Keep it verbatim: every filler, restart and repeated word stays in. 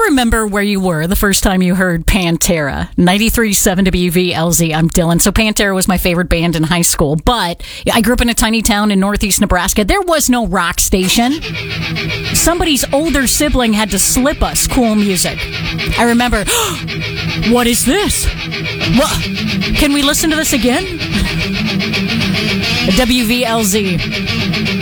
remember where you were the first time you heard Pantera? ninety-three point seven W V L Z. I'm Dylan. So Pantera was my favorite band in high school, but I grew up in a tiny town in northeast Nebraska. There was no rock station. Somebody's older sibling had to slip us cool music. I remember, what is this? What? Can we listen to this again? W V L Z.